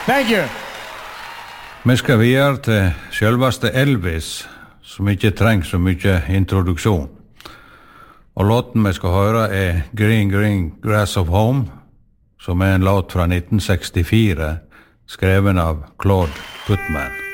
Thank you. Vi skal videre til selveste Elvis, som ikke trenger så mye introduksjon. Og låten vi skal høre Green Green Grass of Home, som en låt fra 1964, skreven av Claude Putman.